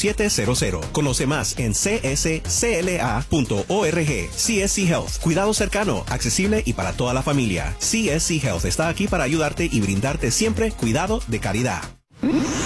888-847-00. Conoce más en cscla.org. CSC Health. Cuidado cercano, accesible y para toda la familia. CSC Health está aquí para ayudarte y brindarte siempre cuidado de calidad.